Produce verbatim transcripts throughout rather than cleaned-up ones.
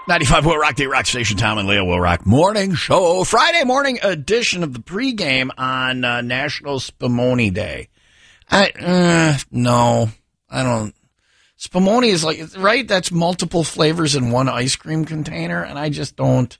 ninety-five Will Rock, the Rock Station, Tom and Leah Will Rock Morning Show. Friday morning edition of the pregame on uh, National Spumoni Day. I, uh, no, I don't. Spumoni is like, right? That's multiple flavors in one ice cream container, and I just don't.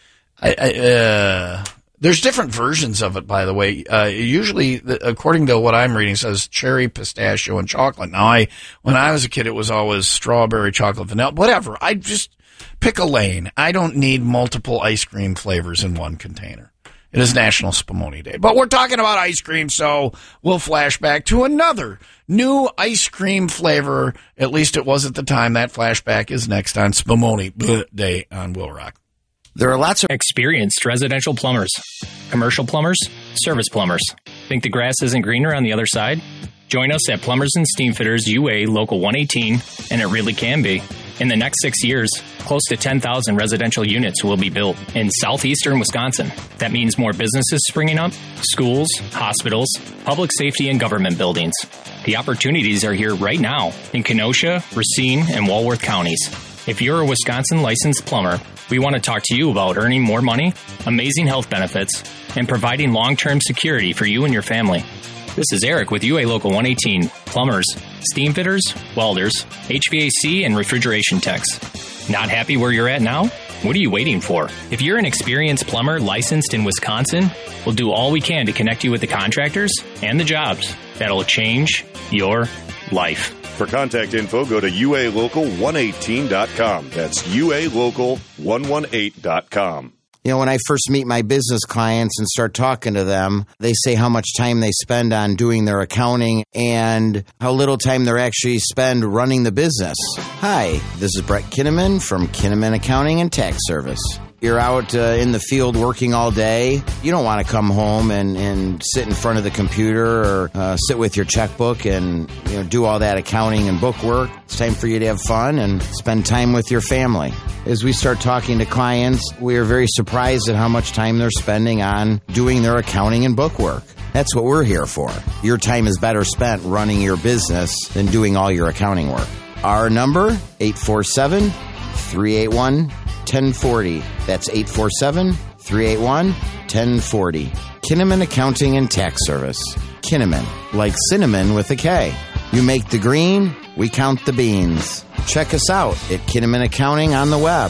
I, I uh, there's different versions of it, by the way. Uh, usually, according to what I'm reading, it says cherry, pistachio, and chocolate. Now, I when I was a kid, it was always strawberry, chocolate, vanilla, whatever. I just pick a lane. I don't need multiple ice cream flavors in one container. It is National Spumoni Day. But we're talking about ice cream, so we'll flash back to another new ice cream flavor. At least it was at the time. That flashback is next on Spumoni Day on Will Rock. There are lots of experienced residential plumbers, commercial plumbers, service plumbers. Think the grass isn't greener on the other side? Join us at Plumbers and Steamfitters U A Local one eighteen, and it really can be. In the next six years, close to ten thousand residential units will be built in southeastern Wisconsin. That means more businesses springing up, schools, hospitals, public safety, and government buildings. The opportunities are here right now in Kenosha, Racine, and Walworth counties. If you're a Wisconsin licensed plumber, we want to talk to you about earning more money, amazing health benefits, and providing long-term security for you and your family. This is Eric with U A Local one eighteen. Plumbers, steam fitters, welders, H V A C, and refrigeration techs. Not happy where you're at now? What are you waiting for? If you're an experienced plumber licensed in Wisconsin, we'll do all we can to connect you with the contractors and the jobs that'll change your life. For contact info, go to U A local one eighteen dot com. That's U A local one eighteen dot com. You know, when I first meet my business clients and start talking to them, they say how much time they spend on doing their accounting and how little time they actually spend running the business. Hi, this is Brett Kinnaman from Kinnaman Accounting and Tax Service. You're out uh, in the field working all day. You don't want to come home and, and sit in front of the computer or uh, sit with your checkbook and you know do all that accounting and book work. It's time for you to have fun and spend time with your family. As we start talking to clients, we are very surprised at how much time they're spending on doing their accounting and book work. That's what we're here for. Your time is better spent running your business than doing all your accounting work. Our number, eight four seven, three eight one, one oh four oh. That's eight four seven, three eight one, one oh four oh. Kinnaman Accounting and Tax Service. Kinnaman, like cinnamon with a K. You make the green, we count the beans. Check us out at Kinnaman Accounting on the web.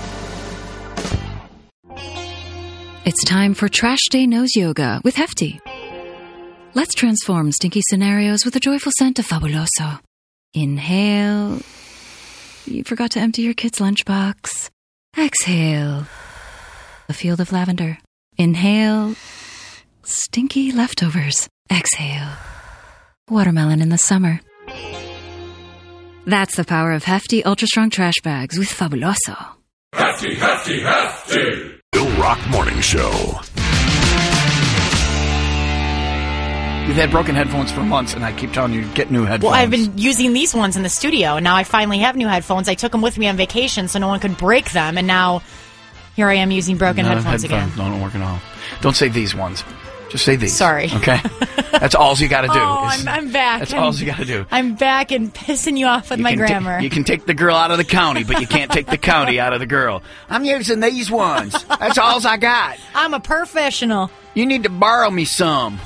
It's time for Trash Day Nose Yoga with Hefty. Let's transform stinky scenarios with the joyful scent of Fabuloso. Inhale. You forgot to empty your kid's lunchbox. Exhale. A field of lavender. Inhale. Stinky leftovers. Exhale. Watermelon in the summer. That's the power of Hefty Ultra Strong Trash Bags with Fabuloso. Hefty, Hefty, Hefty! Will Rock Morning Show. You've had broken headphones for months, and I keep telling you, get new headphones. Well, I've been using these ones in the studio, and now I finally have new headphones. I took them with me on vacation so no one could break them, and now here I am using broken no, headphones, headphones again. No, don't work at all. Don't say these ones. Just say these. Sorry. Okay? That's all you got to do. Oh, I'm, I'm back. That's I'm, all you got to do. I'm back and pissing you off with you my ta- grammar. you can take the girl out of the county, but you can't take the county out of the girl. I'm using these ones. That's all I got. I'm a professional. You need to borrow me some.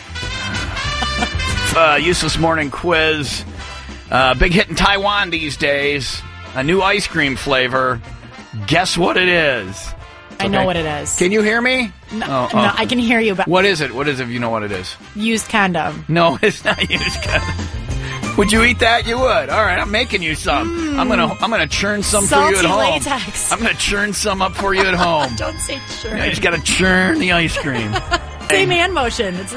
uh, useless morning quiz. Uh, big hit in Taiwan these days. A new ice cream flavor. Guess what it is? I okay. know what it is. Can you hear me? No, oh, no oh. I can hear you. But what is it? What is it if you know what it is? Used condom. No, it's not used condom. Would you eat that? You would. All right, I'm making you some. Mm. I'm gonna I'm gonna churn some Salty for you at home. latex. I'm gonna churn some up for you at home. Don't say churn. You just gotta churn the ice cream. Same hand motion. It's